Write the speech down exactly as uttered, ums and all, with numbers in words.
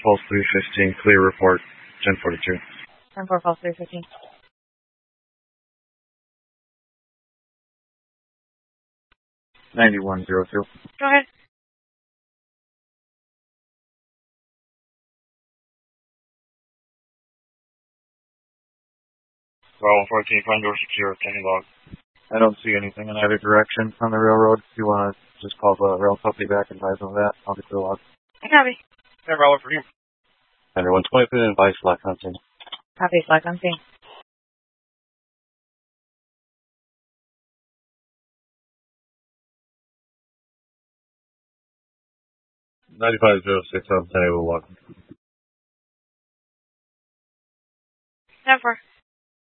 Pulse three fifteen, clear report, ten forty-two. ten four, Pulse three fifteen. ninety-one zero two. Go ahead. Bravo fourteen, front door secure, can you log? I don't see anything in either direction on the railroad. If you want to just call the rail company back and advise on that, I'll get the log. Copy. Hey, Bravo for you. Under one twenty, put in advice, lock on scene. Copy, lock on scene. ninety-five zero six, I'm ten able to walk. ten four.